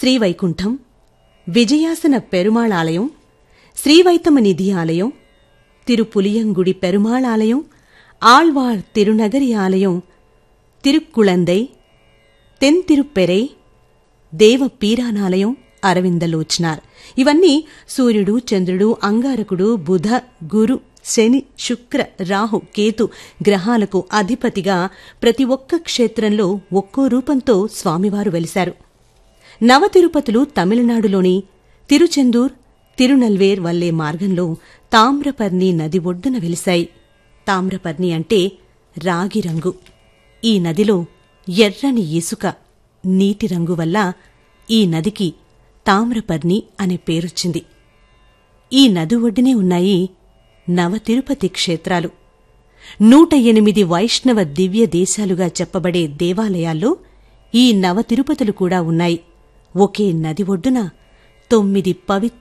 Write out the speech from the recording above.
శ్రీవైకుంఠం, విజయాసన పెరుమాళ్ ఆలయం, శ్రీవైతమనిధి ఆలయం, తిరుపులియంగుడి పెరుమాళ్ ఆలయం, ఆళ్వార్ తిరునగరి ఆలయం, తిరుక్కుళందై, తెన్తిరుప్పెరై, దేవ పీరానాలయం, అరవిందలోచనార్. ఇవన్నీ సూర్యుడు, చంద్రుడు, అంగారకుడు, బుధ, గురు, శని, శుక్ర, రాహు, కేతు గ్రహాలకు అధిపతిగా ప్రతి ఒక్క క్షేత్రంలో ఒక్కో రూపంతో స్వామివారు వెలిశారు. నవతిరుపతులు తమిళనాడులోని తిరుచెందూర్, తిరునల్వేర్ వల్లే మార్గంలో తామ్రపర్ణి నది ఒడ్డున వెలిశాయి. తామ్రపర్ణి అంటే రాగి రంగు. ఈ నదిలో ఎర్రని ఇసుక, నీటి రంగు వల్ల ఈ నదికి తామ్రపర్ణి అనే పేరొచ్చింది. ఈ నది ఒడ్డునే ఉన్నాయి నవతిరుపతి క్షేత్రాలు. 108 వైష్ణవ దివ్య దేశాలుగా చెప్పబడే దేవాలయాల్లో ఈ నవతిరుపతులు కూడా ఉన్నాయి. ఒకే నది ఒడ్డున 9 పవిత్ర